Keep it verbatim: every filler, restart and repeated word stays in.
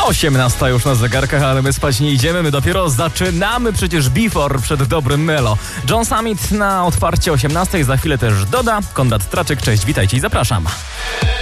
osiemnasta już na zegarkach, ale my spać nie idziemy, my dopiero zaczynamy przecież Before przed dobrym Melo. John Summit na otwarcie osiemnastej, za chwilę też Doda. Konrad Traczyk, cześć, witajcie i zapraszam.